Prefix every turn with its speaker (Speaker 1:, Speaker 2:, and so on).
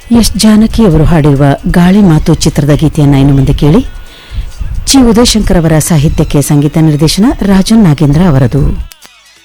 Speaker 1: S Janaki ಅವರು ಹಾಡಿರುವ ಗಾಳಿ ಮಾತು ಚಿತ್ರದ ಗೀತೆಯನ್ನು ಇನ್ನು ಮುಂದೆ ಕೇಳಿ. ಜಿ ಉದಯಶಂಕರ್ ಅವರ ಸಾಹಿತ್ಯಕ್ಕೆ ಸಂಗೀತ ನಿರ್ದೇಶನ ರಾಜನ್ ನಾಗೇಂದ್ರ ಅವರದು.